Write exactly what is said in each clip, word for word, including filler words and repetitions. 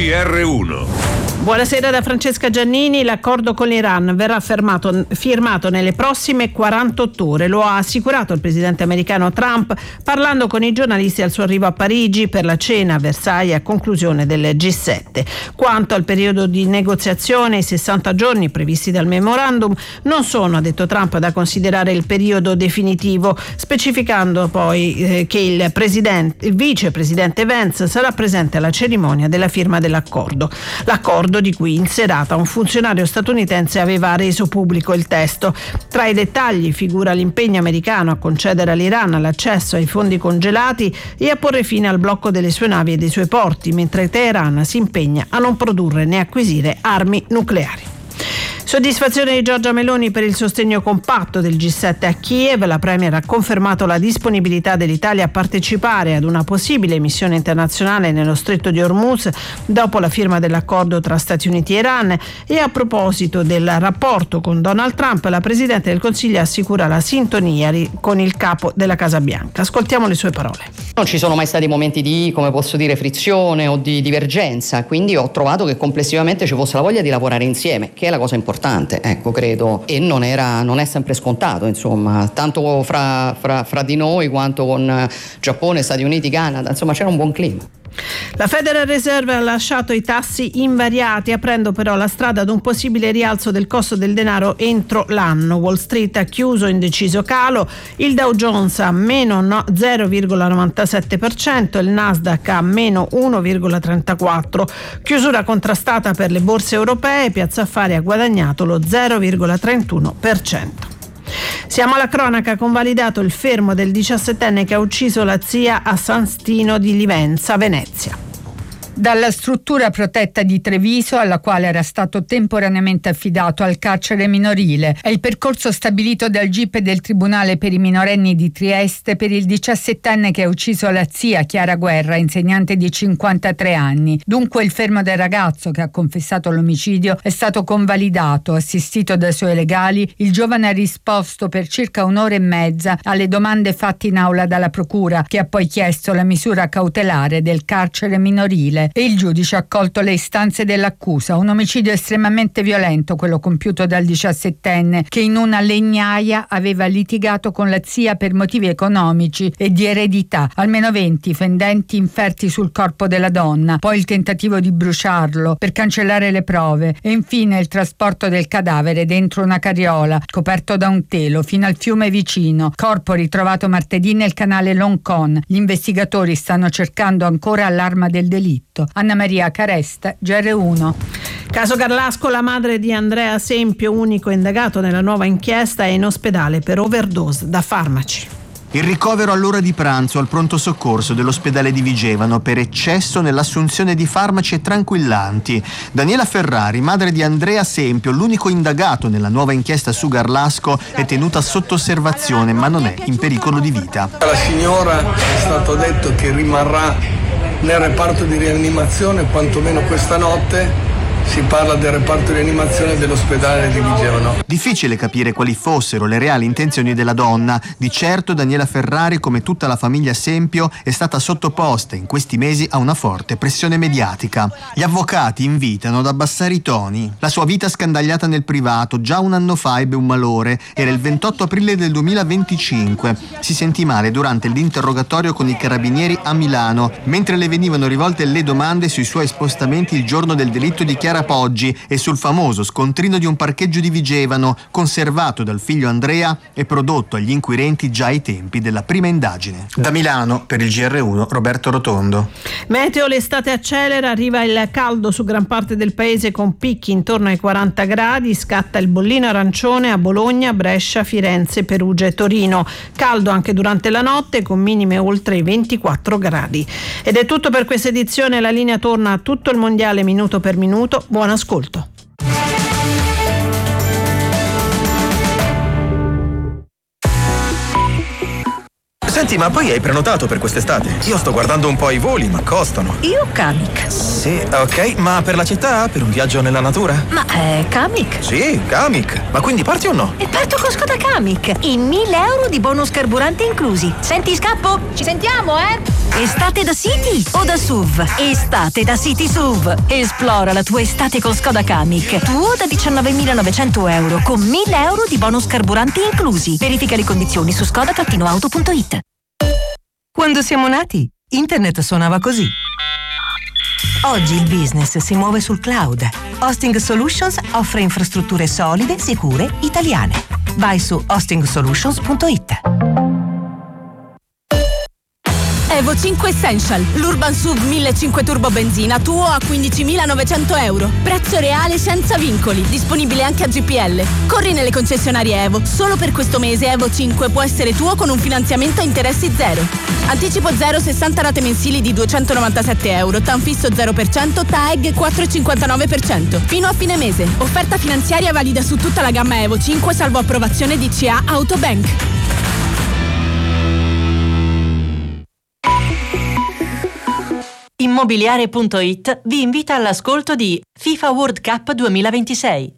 G R uno. Buonasera da Francesca Giannini. L'accordo con l'Iran verrà fermato, firmato nelle prossime quarantotto ore. Lo ha assicurato il presidente americano Trump parlando con i giornalisti al suo arrivo a Parigi per la cena a Versailles a conclusione del G sette. Quanto al periodo di negoziazione, i sessanta giorni previsti dal memorandum non sono, ha detto Trump, da considerare il periodo definitivo, specificando poi eh, che il, presidente, il vicepresidente Vance sarà presente alla cerimonia della firma dell'accordo. L'accordo di cui in serata un funzionario statunitense aveva reso pubblico il testo. Tra i dettagli figura l'impegno americano a concedere all'Iran l'accesso ai fondi congelati e a porre fine al blocco delle sue navi e dei suoi porti, mentre Teheran si impegna a non produrre né acquisire armi nucleari. Soddisfazione di Giorgia Meloni per il sostegno compatto del G sette a Kiev. La Premier ha confermato la disponibilità dell'Italia a partecipare ad una possibile missione internazionale nello Stretto di Hormuz dopo la firma dell'accordo tra Stati Uniti e Iran. E a proposito del rapporto con Donald Trump, la Presidente del Consiglio assicura la sintonia con il capo della Casa Bianca. Ascoltiamo le sue parole. Non ci sono mai stati momenti di, come posso dire, frizione o di divergenza, quindi ho trovato che complessivamente ci fosse la voglia di lavorare insieme, che è la cosa importante. Ecco, credo, e non era non è sempre scontato, insomma, tanto fra, fra, fra di noi quanto con Giappone, Stati Uniti, Canada, insomma c'era un buon clima. La Federal Reserve ha lasciato i tassi invariati, aprendo però la strada ad un possibile rialzo del costo del denaro entro l'anno. Wall Street ha chiuso in deciso calo, il Dow Jones a meno zero virgola novantasette per cento, il Nasdaq a meno uno virgola trentaquattro per cento. Chiusura contrastata per le borse europee, Piazza Affari ha guadagnato lo zero virgola trentuno per cento. Siamo alla cronaca, convalidato il fermo del diciassettenne che ha ucciso la zia a San Stino di Livenza, Venezia. Dalla struttura protetta di Treviso, alla quale era stato temporaneamente affidato al carcere minorile. È il percorso stabilito dal G I P del Tribunale per i minorenni di Trieste per il diciassettenne che ha ucciso la zia, Chiara Guerra, insegnante di cinquantatré anni. Dunque il fermo del ragazzo che ha confessato l'omicidio è stato convalidato. Assistito dai suoi legali, il giovane ha risposto per circa un'ora e mezza alle domande fatte in aula dalla procura, che ha poi chiesto la misura cautelare del carcere minorile. E il giudice ha accolto le istanze dell'accusa. Un omicidio estremamente violento, quello compiuto dal diciassettenne, che in una legnaia aveva litigato con la zia per motivi economici e di eredità. Almeno venti fendenti inferti sul corpo della donna, poi il tentativo di bruciarlo per cancellare le prove e infine il trasporto del cadavere dentro una carriola coperto da un telo fino al fiume vicino. Corpo ritrovato martedì nel canale Loncon. Gli investigatori stanno cercando ancora l'arma del delitto. Anna Maria Caresta, G R uno. Caso Garlasco, la madre di Andrea Sempio, unico indagato nella nuova inchiesta, è in ospedale per overdose da farmaci. Il ricovero all'ora di pranzo al pronto soccorso dell'ospedale di Vigevano per eccesso nell'assunzione di farmaci e tranquillanti. Daniela Ferrari, madre di Andrea Sempio, l'unico indagato nella nuova inchiesta su Garlasco, è tenuta sotto osservazione ma non è in pericolo di vita. La signora è stato detto che rimarrà nel reparto di rianimazione quantomeno questa notte. Si parla del reparto di rianimazione dell'ospedale di Vigevano. Difficile capire quali fossero le reali intenzioni della donna. Di certo Daniela Ferrari, come tutta la famiglia Sempio, è stata sottoposta in questi mesi a una forte pressione mediatica. Gli avvocati invitano ad abbassare i toni. La sua vita scandagliata nel privato, già un anno fa ebbe un malore. Era il ventotto aprile del duemilaventicinque. Si sentì male durante l'interrogatorio con i carabinieri a Milano, mentre le venivano rivolte le domande sui suoi spostamenti il giorno del delitto di Chiara Poggi e sul famoso scontrino di un parcheggio di Vigevano, conservato dal figlio Andrea e prodotto agli inquirenti già ai tempi della prima indagine. Da Milano, per il G R uno, Roberto Rotondo. Meteo, l'estate accelera, arriva il caldo su gran parte del paese con picchi intorno ai quaranta gradi, scatta il bollino arancione a Bologna, Brescia, Firenze, Perugia e Torino. Caldo anche durante la notte con minime oltre i ventiquattro gradi. Ed è tutto per questa edizione, la linea torna a tutto il mondiale minuto per minuto. Buon ascolto. Senti, Senti, ma poi hai prenotato per quest'estate? Io sto guardando un po' i voli, ma costano. Io Kamiq. Sì, ok, ma per la città? Per un viaggio nella natura? Ma è Kamiq? Sì, Kamiq. Ma quindi parti o no? E parto con Skoda Kamiq. I mille euro di bonus carburante inclusi. Senti, scappo? Ci sentiamo, eh? Estate da City o da S U V? Estate da City S U V. Esplora la tua estate con Skoda Kamiq. Tuo da diciannovemilanovecento euro con mille euro di bonus carburanti inclusi. Verifica le condizioni su skoda auto punto it. Quando siamo nati, internet suonava così. Oggi il business si muove sul cloud. Hosting Solutions offre infrastrutture solide, sicure, italiane. Vai su hosting solutions punto it. Evo cinque Essential, l'Urban S U V millecinquecento turbo benzina tuo a quindicimilanovecento euro. Prezzo reale senza vincoli, disponibile anche a G P L. Corri nelle concessionarie Evo. Solo per questo mese Evo cinque può essere tuo con un finanziamento a interessi zero. Anticipo zero, sessanta rate mensili di duecentonovantasette euro. T A N fisso zero per cento, T A E G quattro virgola cinquantanove per cento. Fino a fine mese. Offerta finanziaria valida su tutta la gamma Evo cinque salvo approvazione D C A Autobank. Immobiliare punto it vi invita all'ascolto di FIFA World Cup duemilaventisei.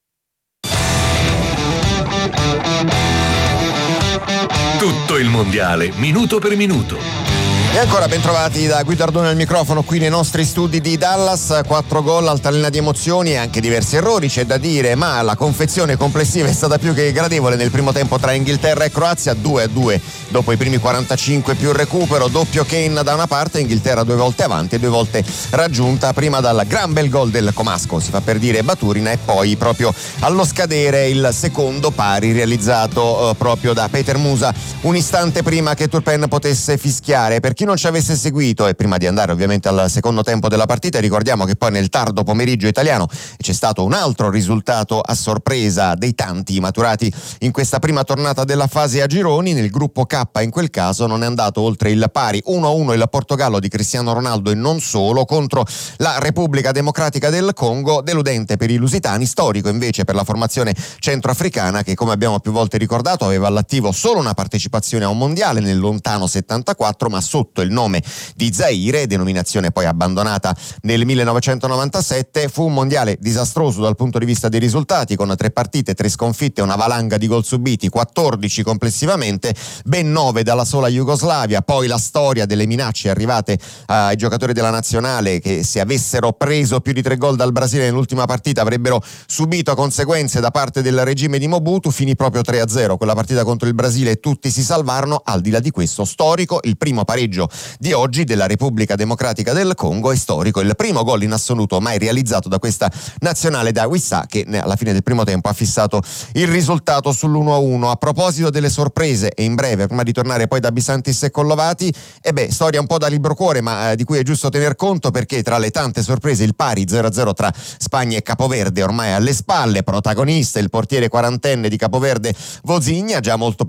Tutto il mondiale, minuto per minuto. E ancora ben trovati da Guidardone al microfono qui nei nostri studi di Dallas. Quattro gol, altalena di emozioni e anche diversi errori, c'è da dire, ma la confezione complessiva è stata più che gradevole nel primo tempo tra Inghilterra e Croazia. Due a due dopo i primi quarantacinque più recupero, doppio Kane da una parte, Inghilterra due volte avanti e due volte raggiunta, prima dal gran bel gol del Comasco, si fa per dire Baturina, e poi proprio allo scadere il secondo pari realizzato eh, proprio da Peter Musa un istante prima che Turpin potesse fischiare. Per chi non ci avesse seguito, e prima di andare ovviamente al secondo tempo della partita, ricordiamo che poi nel tardo pomeriggio italiano c'è stato un altro risultato a sorpresa dei tanti maturati in questa prima tornata della fase a gironi. Nel gruppo K in quel caso non è andato oltre il pari uno a uno il Portogallo di Cristiano Ronaldo, e non solo, contro la Repubblica Democratica del Congo, deludente per i lusitani, storico invece per la formazione centroafricana che, come abbiamo più volte ricordato, aveva all'attivo solo una partecipazione a un mondiale nel lontano settantaquattro, ma sotto il nome di Zaire, denominazione poi abbandonata nel millenovecentonovantasette. Fu un mondiale disastroso dal punto di vista dei risultati, con tre partite, tre sconfitte, una valanga di gol subiti, quattordici complessivamente, ben nove dalla sola Jugoslavia. Poi la storia delle minacce arrivate ai giocatori della nazionale che, se avessero preso più di tre gol dal Brasile nell'ultima partita, avrebbero subito conseguenze da parte del regime di Mobutu. Finì proprio tre a zero quella partita contro il Brasile e tutti si salvarono. Al di là di questo, storico il primo pareggio di oggi della Repubblica Democratica del Congo, è storico il primo gol in assoluto mai realizzato da questa nazionale da Wissa, che alla fine del primo tempo ha fissato il risultato sull'uno a uno. A proposito delle sorprese, e in breve, prima di tornare poi da Bisantis e Collovati, e beh, storia un po' da libro cuore, ma eh, di cui è giusto tener conto, perché tra le tante sorprese il pari zero a zero tra Spagna e Capoverde ormai alle spalle. Protagonista il portiere quarantenne di Capoverde Vozigna, già molto